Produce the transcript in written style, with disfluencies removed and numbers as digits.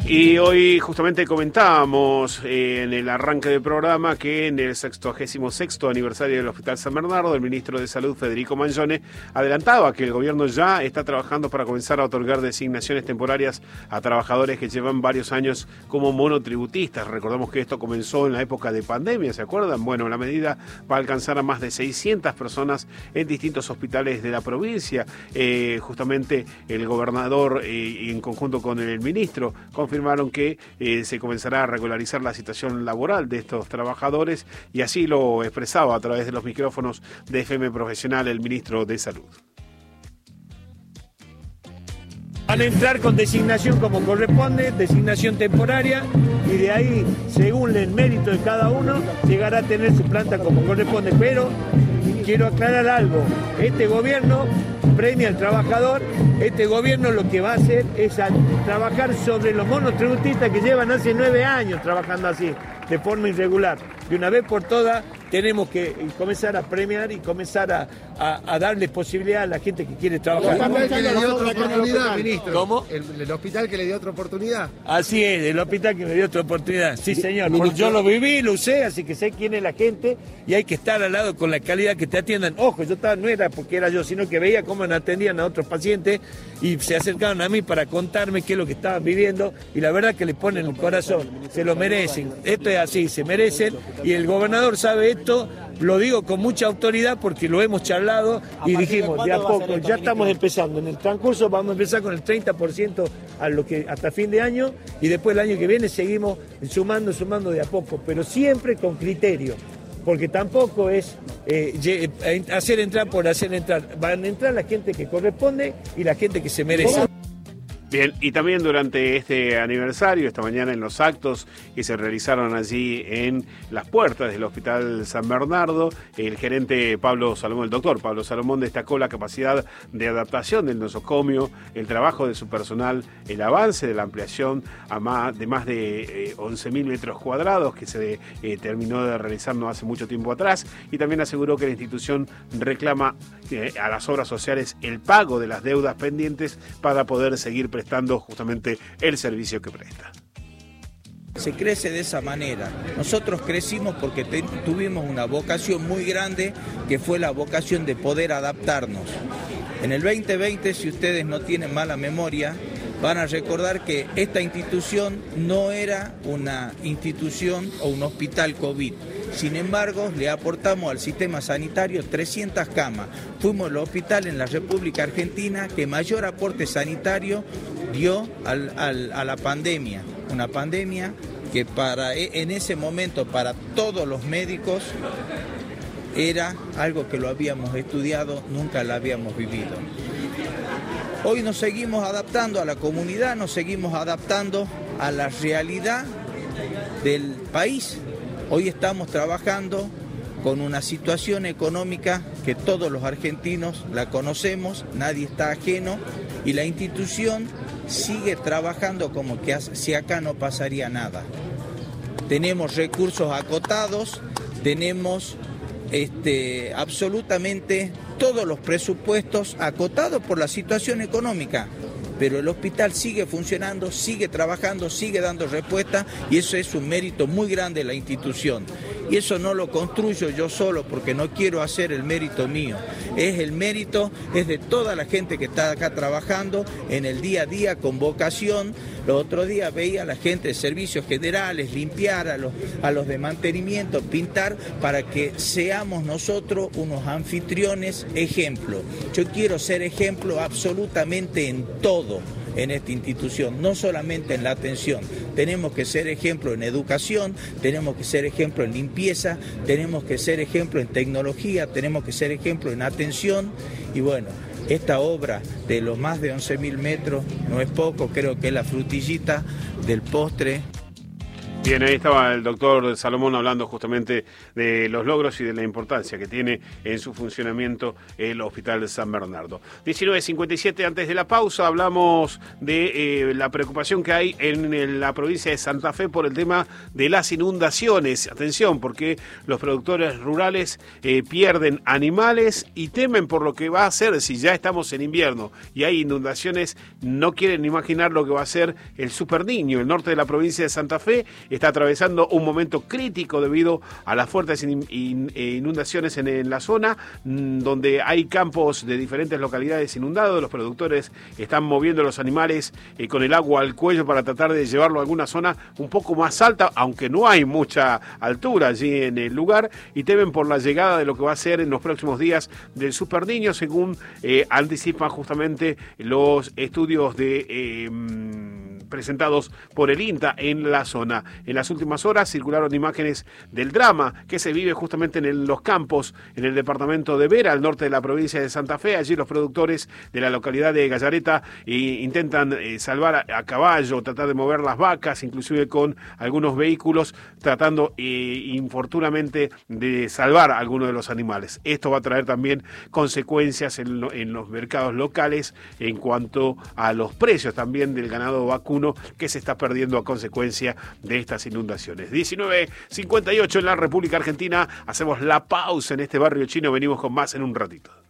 Y hoy justamente comentábamos en el arranque del programa que en el 66º aniversario del Hospital San Bernardo, el ministro de Salud, Federico Mangione, adelantaba que el gobierno ya está trabajando para comenzar a otorgar designaciones temporarias a trabajadores que llevan varios años como monotributistas. Recordamos que esto comenzó en la época de pandemia, ¿se acuerdan? Bueno, la medida va a alcanzar a más de 600 personas en distintos hospitales de la provincia. Justamente el gobernador, en conjunto con el ministro, confirmaron que se comenzará a regularizar la situación laboral de estos trabajadores, y así lo expresaba a través de los micrófonos de FM Profesional el ministro de Salud. Van a entrar con designación como corresponde, designación temporaria, y de ahí, según el mérito de cada uno, llegará a tener su planta como corresponde. Pero quiero aclarar algo: este gobierno premia al trabajador. Este gobierno lo que va a hacer es trabajar sobre los monotributistas que llevan hace 9 años trabajando así, de forma irregular. De una vez por todas tenemos que comenzar a premiar y comenzar a darle posibilidad a la gente que quiere trabajar. El hospital que le dio otra oportunidad, ministro. ¿Cómo? El hospital que le dio otra oportunidad. Así es, el hospital que me dio otra oportunidad. Sí, señor, porque yo lo viví, lo usé, así que sé quién es la gente y hay que estar al lado con la calidad que te atiendan. Ojo, no era porque era yo, sino que veía cómo me atendían a otros pacientes y se acercaron a mí para contarme qué es lo que estaban viviendo, y la verdad que le ponen el corazón, se lo merecen. Esto es así, se merecen, y el gobernador sabe esto. Lo digo con mucha autoridad porque lo hemos charlado y dijimos, de a poco, ya estamos empezando. En el transcurso vamos a empezar con el 30% hasta fin de año, y después el año que viene seguimos sumando de a poco, pero siempre con criterio, porque tampoco es hacer entrar por hacer entrar. Van a entrar la gente que corresponde y la gente que se merece. Bien, y también durante este aniversario, esta mañana en los actos que se realizaron allí en las puertas del Hospital San Bernardo, el gerente Pablo Salomón, el doctor Pablo Salomón, destacó la capacidad de adaptación del nosocomio, el trabajo de su personal, el avance de la ampliación de más de 11.000 metros cuadrados que se terminó de realizar no hace mucho tiempo atrás, y también aseguró que la institución reclama a las obras sociales el pago de las deudas pendientes para poder seguir prestando justamente el servicio que presta. Se crece de esa manera. Nosotros crecimos porque tuvimos una vocación muy grande, que fue la vocación de poder adaptarnos. En el 2020, si ustedes no tienen mala memoria, van a recordar que esta institución no era una institución o un hospital COVID. Sin embargo, le aportamos al sistema sanitario 300 camas. Fuimos el hospital en la República Argentina que mayor aporte sanitario dio a la pandemia. Una pandemia que en ese momento para todos los médicos era algo que lo habíamos estudiado, nunca lo habíamos vivido. Hoy nos seguimos adaptando a la comunidad, nos seguimos adaptando a la realidad del país. Hoy estamos trabajando con una situación económica que todos los argentinos la conocemos, nadie está ajeno, y la institución sigue trabajando como que si acá no pasaría nada. Tenemos recursos acotados, tenemos absolutamente todos los presupuestos acotados por la situación económica, pero el hospital sigue funcionando, sigue trabajando, sigue dando respuesta, y eso es un mérito muy grande de la institución. Y eso no lo construyo yo solo porque no quiero hacer el mérito mío. El mérito es de toda la gente que está acá trabajando en el día a día con vocación. Los otros días veía a la gente de servicios generales limpiar, a los de mantenimiento pintar, para que seamos nosotros unos anfitriones ejemplo. Yo quiero ser ejemplo absolutamente en todo en esta institución, no solamente en la atención. Tenemos que ser ejemplo en educación, tenemos que ser ejemplo en limpieza, tenemos que ser ejemplo en tecnología, tenemos que ser ejemplo en atención. Y bueno, esta obra de los más de 11.000 metros no es poco, creo que es la frutillita del postre. Bien, ahí estaba el doctor Salomón hablando justamente de los logros y de la importancia que tiene en su funcionamiento el Hospital de San Bernardo. 19:57, antes de la pausa, hablamos de la preocupación que hay en la provincia de Santa Fe por el tema de las inundaciones. Atención, porque los productores rurales pierden animales y temen por lo que va a hacer si ya estamos en invierno y hay inundaciones. No quieren imaginar lo que va a hacer el Super Niño. El norte de la provincia de Santa Fe está atravesando un momento crítico debido a las fuertes inundaciones en la zona, donde hay campos de diferentes localidades inundados. Los productores están moviendo los animales con el agua al cuello para tratar de llevarlo a alguna zona un poco más alta, aunque no hay mucha altura allí en el lugar, y temen por la llegada de lo que va a ser en los próximos días del Super Niño, según anticipan justamente los estudios presentados por el INTA en la zona. En las últimas horas circularon imágenes del drama que se vive justamente en los campos, en el departamento de Vera, al norte de la provincia de Santa Fe. Allí los productores de la localidad de Gallareta intentan salvar a caballo, tratar de mover las vacas, inclusive con algunos vehículos, tratando infortunadamente de salvar a algunos de los animales. Esto va a traer también consecuencias en los mercados locales en cuanto a los precios también del ganado vacuno, que se está perdiendo a consecuencia de estas inundaciones. 19:58 en la República Argentina. Hacemos la pausa en este barrio chino. Venimos con más en un ratito.